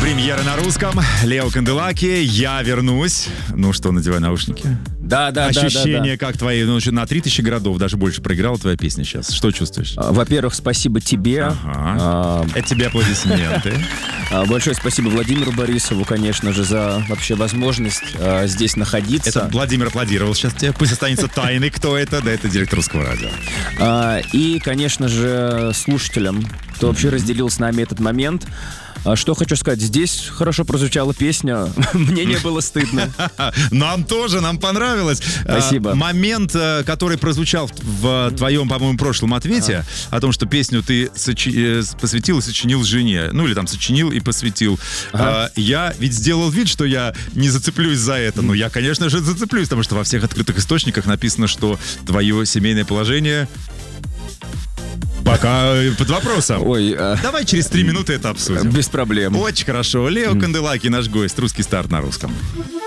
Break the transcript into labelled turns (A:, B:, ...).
A: Премьера на русском. Лео Канделаки. Я вернусь. Ну что, надевай наушники.
B: Да.
A: Ощущения как твои? Ну, на 3000 городов даже больше проиграла твоя песня сейчас. Что чувствуешь?
B: Во-первых, спасибо тебе.
A: Это тебе аплодисменты.
B: Большое спасибо Владимиру Борисову, конечно же, за вообще возможность здесь находиться.
A: Это Владимир аплодировал сейчас тебе. Пусть останется тайной, кто это. Да, это директор Русского радио.
B: И, конечно же, слушателям, кто вообще разделил с нами этот момент. Что хочу сказать, здесь хорошо прозвучала песня, мне не было стыдно.
A: Нам тоже, нам понравилось.
B: Спасибо.
A: Момент, который прозвучал в твоем, по-моему, прошлом ответе, о том, что песню ты посвятил и сочинил жене, ну или там сочинил и посвятил. Я ведь сделал вид, что я не зацеплюсь за это, но я, конечно же, зацеплюсь, потому что во всех открытых источниках написано, что твое семейное положение... Пока под вопросом. Давай через 3 минуты это обсудим.
B: Без проблем.
A: Очень хорошо. Лео Канделаки, наш гость. Русский старт на русском.